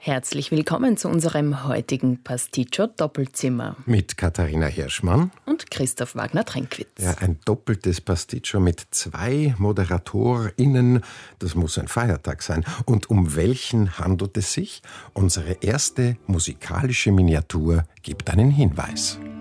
Herzlich willkommen zu unserem heutigen Pasticcio-Doppelzimmer. Mit Katharina Hirschmann und Christoph Wagner-Trenkwitz. Ja, ein doppeltes Pasticcio mit 2 ModeratorInnen. Das muss ein Feiertag sein. Und um welchen handelt es sich? Unsere erste musikalische Miniatur gibt einen Hinweis.